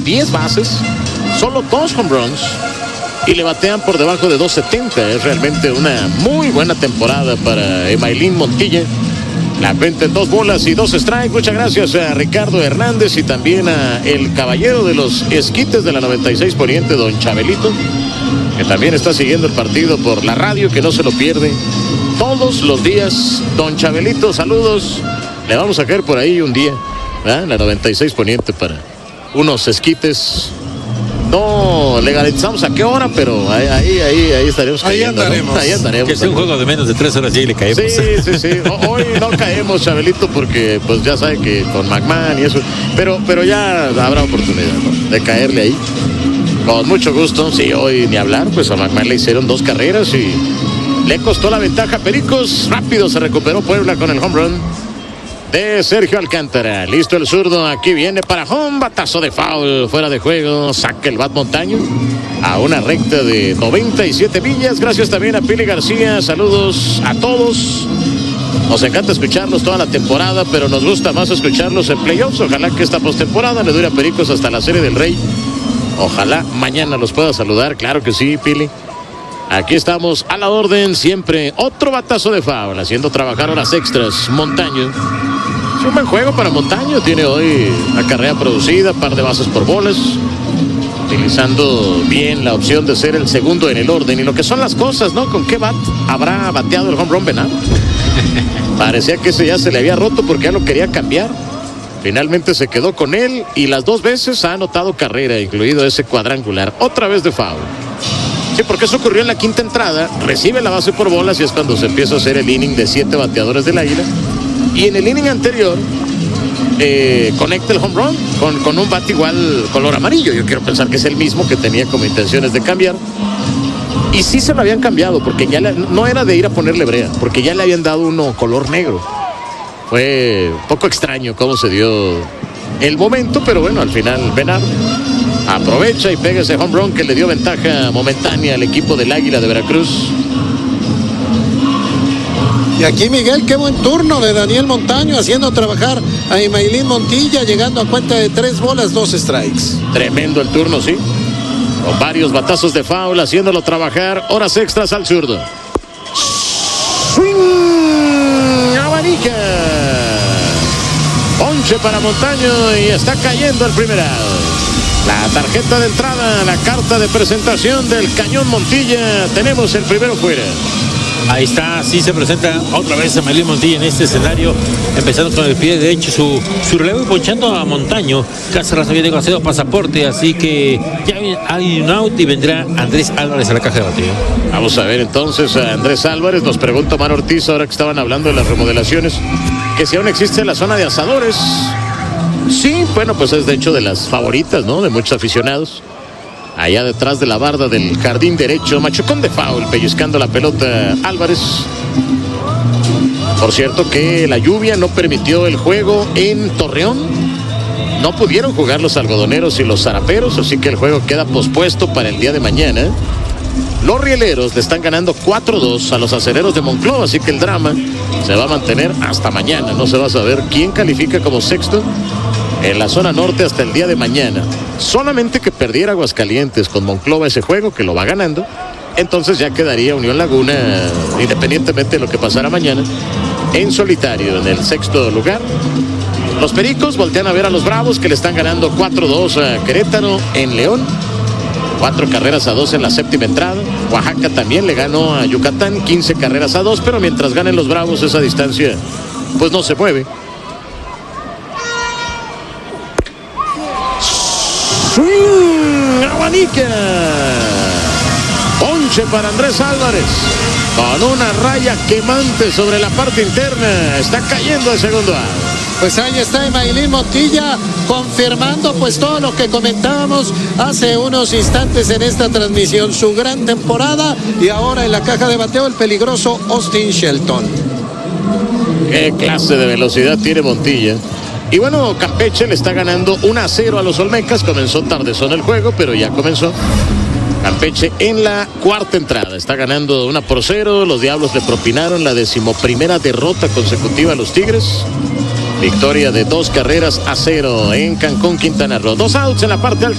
10 bases, solo 2 home runs y le batean por debajo de 270. Es realmente una muy buena temporada para Emailín Montilla. La cuenta en 2 bolas y 2 strikes. Muchas gracias a Ricardo Hernández y también a el caballero de los esquites de la 96 Poniente, don Chabelito, que también está siguiendo el partido por la radio, que no se lo pierde todos los días. Don Chabelito, saludos. Le vamos a caer por ahí un día, ¿verdad? La 96 Poniente para unos esquites. No le garantizamos a qué hora, pero ahí estaremos cayendo. Ahí andaremos. ¿No? Ahí andaremos. Que sea un juego de menos de 3 horas y ahí le caemos. Sí. Hoy no caemos, Chabelito, porque pues ya sabe que con McMahon y eso. Pero ya habrá oportunidad, ¿no?, de caerle ahí. Con mucho gusto. Sí, hoy ni hablar, pues a McMahon le hicieron 2 carreras y le costó la ventaja a Pericos. Rápido se recuperó Puebla con el home run de Sergio Alcántara. Listo el zurdo, aquí viene para home, batazo de foul, fuera de juego, saca el bat Montaño a una recta de 97 millas. Gracias también a Pili García, saludos a todos. Nos encanta escucharlos toda la temporada, pero nos gusta más escucharlos en playoffs. Ojalá que esta postemporada le dure a Pericos hasta la Serie del Rey. Ojalá mañana los pueda saludar, claro que sí, Pili. Aquí estamos a la orden siempre. Otro batazo de foul, haciendo trabajar horas extras Montaño. Es un buen juego para Montaño. Tiene hoy una carrera producida, par de bases por bolas, utilizando bien la opción de ser el segundo en el orden. Y lo que son las cosas, ¿no? ¿Con qué bat habrá bateado el home run Venado? Parecía que ese ya se le había roto porque ya lo quería cambiar. Finalmente se quedó con él y las 2 veces ha anotado carrera, incluido ese cuadrangular. Otra vez de foul. Sí, porque eso ocurrió en la 5ª entrada. Recibe la base por bolas y es cuando se empieza a hacer el inning de 7 bateadores del Águila. Y en el inning anterior conecta el home run con un bat igual color amarillo. Yo quiero pensar que es el mismo que tenía como intenciones de cambiar. Y sí se lo habían cambiado porque ya no era de ir a ponerle brea, porque ya le habían dado uno color negro. Fue un poco extraño cómo se dio el momento, pero bueno, al final Venado aprovecha y pega ese home run que le dio ventaja momentánea al equipo del Águila de Veracruz. Y aquí, Miguel, qué buen turno de Daniel Montaño, haciendo trabajar a Emailín Montilla, llegando a cuenta de 3 bolas, 2 strikes. Tremendo el turno, sí. Con varios batazos de foul, haciéndolo trabajar horas extras al zurdo. Swing, abanica. Ponche para Montaño y está cayendo el primer out. La tarjeta de entrada, la carta de presentación del Cañón Montilla. Tenemos el primero fuera. Ahí está, sí se presenta otra vez Emailín Montilla en este escenario, empezando con el pie derecho su relevo y ponchando a Montaño. Cáceres viene con cero pasaporte, así que ya hay un out y vendrá Andrés Álvarez a la caja de bateo. Vamos a ver entonces a Andrés Álvarez. Nos pregunta Omar Ortiz, ahora que estaban hablando de las remodelaciones, que si aún existe la zona de asadores. Sí, bueno, pues es de hecho de las favoritas, ¿no?, de muchos aficionados. Allá detrás de la barda del jardín derecho, machucón de foul, pellizcando la pelota Álvarez. Por cierto que la lluvia no permitió el juego en Torreón. No pudieron jugar los algodoneros y los zaraperos, así que el juego queda pospuesto para el día de mañana. Los rieleros le están ganando 4-2 a los acereros de Monclova, así que el drama se va a mantener hasta mañana. No se va a saber quién califica como sexto en la zona norte hasta el día de mañana. Solamente que perdiera Aguascalientes con Monclova ese juego, que lo va ganando, entonces ya quedaría Unión Laguna, independientemente de lo que pasara mañana, en solitario en el sexto lugar. Los Pericos voltean a ver a los Bravos, que le están ganando 4-2 a Querétaro en León. 4 carreras a 2 en la 7ª entrada. Oaxaca también le ganó a Yucatán 15 carreras a 2, pero mientras ganen los Bravos esa distancia pues no se mueve. Swing, abanica. Ponche para Andrés Álvarez. Con una raya quemante sobre la parte interna. Está cayendo el segundo out. Pues ahí está Emailín Montilla confirmando pues todo lo que comentábamos hace unos instantes en esta transmisión, su gran temporada, y ahora en la caja de bateo el peligroso Austin Shelton. Qué clase de velocidad tiene Montilla. Y bueno, Campeche le está ganando 1-0 a los Olmecas. Comenzó tardezón el juego, pero ya comenzó. Campeche en la 4ª entrada está ganando 1-0. Los Diablos le propinaron la 11ª derrota consecutiva a los Tigres. Victoria de 2 carreras a 0 en Cancún, Quintana Roo. 2 outs en la parte alta.